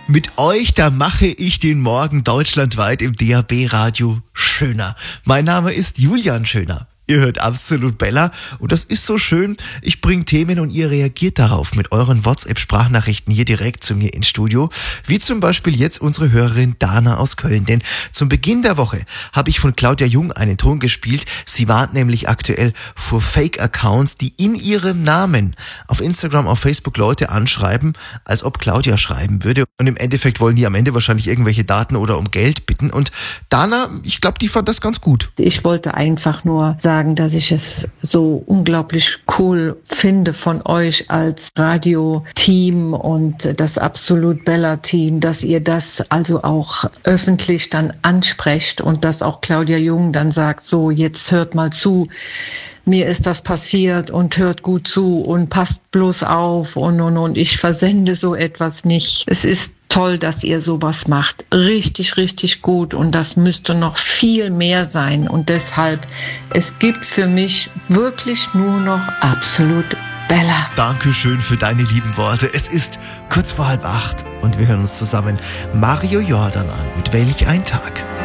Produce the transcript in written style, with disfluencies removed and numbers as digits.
Mit euch, da mache ich den Morgen deutschlandweit im DAB-Radio schöner. Mein Name ist Julian Schöner. Ihr hört Absolut Bella und das ist so schön. Ich bringe Themen und ihr reagiert darauf mit euren WhatsApp-Sprachnachrichten hier direkt zu mir ins Studio. Wie zum Beispiel jetzt unsere Hörerin Dana aus Köln. Denn zum Beginn der Woche habe ich von Claudia Jung einen Ton gespielt. Sie warnt nämlich aktuell vor Fake-Accounts, die in ihrem Namen auf Instagram, auf Facebook Leute anschreiben, als ob Claudia schreiben würde. Und im Endeffekt wollen die am Ende wahrscheinlich irgendwelche Daten oder um Geld bitten. Und Dana, ich glaube, die fand das ganz gut. Ich wollte einfach nur sagen, dass ich es so unglaublich cool finde von euch als Radio-Team und das Absolut Bella-Team, dass ihr das also auch öffentlich dann ansprecht und dass auch Claudia Jung dann sagt, so jetzt hört mal zu, mir ist das passiert und hört gut zu und passt bloß auf und ich versende so etwas nicht. Es ist toll, dass ihr sowas macht. Richtig, richtig gut und das müsste noch viel mehr sein und deshalb, es gibt für mich wirklich nur noch Absolut Bella. Dankeschön für deine lieben Worte. Es ist kurz vor 7:30 und wir hören uns zusammen Mario Jordan an mit Welch ein Tag.